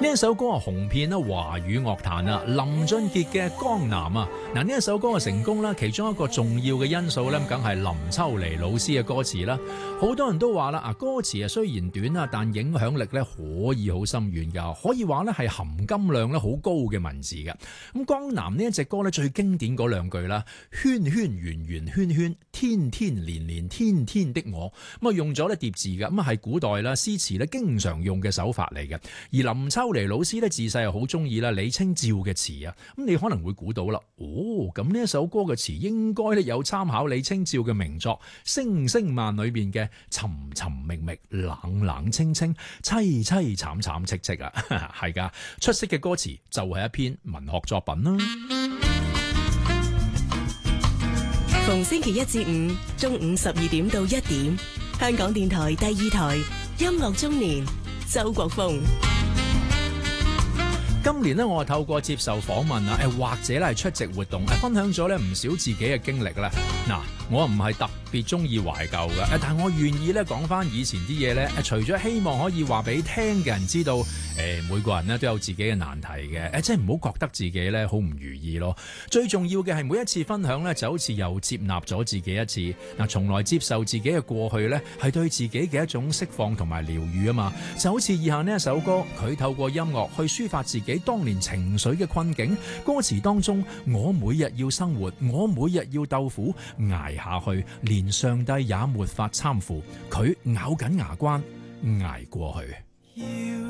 呢一首歌啊紅遍啦華語樂壇啊，林俊傑嘅《江南》啊，嗱呢一首歌嘅成功啦，其中一個重要嘅因素咧，梗係林秋離老師嘅歌詞啦。好多人都話啦，歌詞啊雖然短啊，但影響力咧可以好深遠噶，可以話咧係含金量咧好高嘅文字嘅。咁《江南》呢一隻歌咧最經典嗰兩句啦，圈圈圓圓圈圈，天天連連天天的我，咁啊用咗咧疊字嘅，咁啊係古代啦詩詞咧經常用嘅手法嚟嘅。而林秋離老師咧自細係好中意啦李清照嘅詞啊，咁你可能會估到啦，咁呢一首歌嘅詞應該咧有參考李清照嘅名作《聲聲慢》裏邊嘅尋尋覓覓、冷冷清清、凄凄慘慘戚戚啊，係噶，出色嘅歌詞就係一篇文學作品啦。 逢星期一至五中午12點到1點，香港電台第2台音樂中年，周國峰。 今年呢，我透過接受訪問啊，或者咧係出席活動，分享咗咧唔少自己嘅經歷啦。嗱，我唔係特別中意懷舊嘅，但係我願意咧講翻以前啲嘢咧，除咗希望可以話俾聽嘅人知道，每個人咧都有自己嘅難題嘅，即係唔好覺得自己咧好唔如意咯。最重要嘅係每一次分享咧，就好似又接納咗自己一次。嗱，從來接受自己嘅過去咧，係對自己嘅一種釋放同埋療愈啊嘛。就好似以下呢一首歌，佢透過音樂去抒發自己當年情緒嘅困境，歌詞當中我每日要生活，我每日要鬥苦捱下去，連上帝也沒法攙扶，佢咬緊牙關捱過去。